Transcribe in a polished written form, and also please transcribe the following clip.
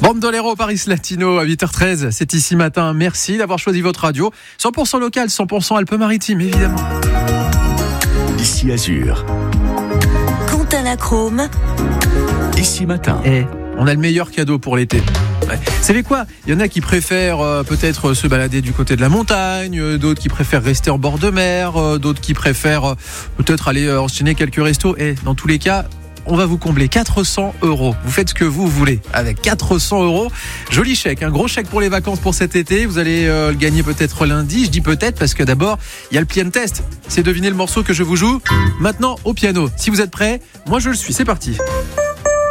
Bandolero Paris Latino à 8h13, c'est ici matin. Merci d'avoir choisi votre radio. 100% local, 100% Alpes-Maritimes, évidemment. Ici Azur. Quentin Lachrome. Ici matin. On a le meilleur cadeau pour l'été. Ouais. Vous savez quoi ? Il y en a qui préfèrent peut-être se balader du côté de la montagne, d'autres qui préfèrent rester en bord de mer, d'autres qui préfèrent peut-être aller enchaîner quelques restos. Dans tous les cas, on va vous combler 400 €. Vous faites ce que vous voulez avec 400 €. Joli chèque, un gros chèque pour les vacances pour cet été. Vous allez le gagner peut-être lundi. Je dis peut-être parce que d'abord, il y a le piano test. C'est deviner le morceau que je vous joue maintenant au piano. Si vous êtes prêts, moi je le suis. C'est parti.